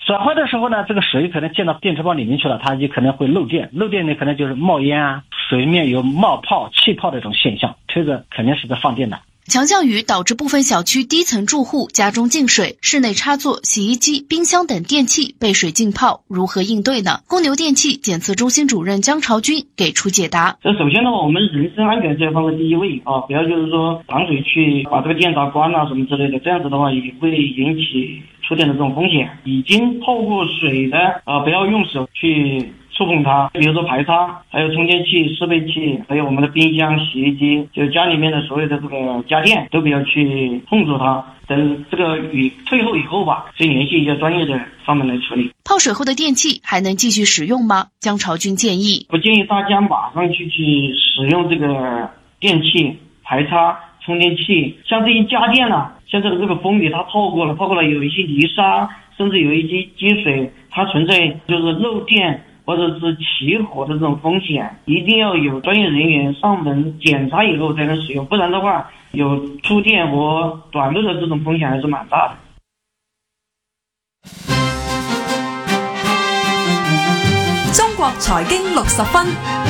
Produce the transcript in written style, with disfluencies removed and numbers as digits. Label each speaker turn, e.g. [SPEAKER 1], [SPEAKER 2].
[SPEAKER 1] 转换的时候呢，这个水可能进到电池包里面去了，它就可能会漏电，漏电呢可能就是冒烟啊，水面有冒泡、气泡的这种现象，这个肯定是在放电的。
[SPEAKER 2] 强降雨导致部分小区低层住户家中进水，室内插座、洗衣机、冰箱等电器被水浸泡，如何应对呢？公牛电气检测中心主任姜朝军给出解答。
[SPEAKER 3] 这首先的话，我们人身安全这放在第一位啊，不要就是说挡水去把这个电闸关啊什么之类的，这样子的话也会引起触电的这种风险。已经泡过水的不要用手去触碰它，比如说排插，还有充电器、适配器，还有我们的冰箱、洗衣机，就家里面的所有的这个家电都不要去碰触它。等这个雨退后以后吧，再联系一下专业的方面来处理。
[SPEAKER 2] 泡水后的电器还能继续使用吗？姜朝军建议，
[SPEAKER 3] 不建议大家马上去使用这个电器、排插、充电器，像这些家电啊，现在的这个风雨它泡过了有一些泥沙，甚至有一些积水，它存在就是漏电或者是起火的这种风险，一定要有专业人员上门检查以后才能使用，不然的话有触电和短路的这种风险还是蛮大的。
[SPEAKER 4] 中国财经60分。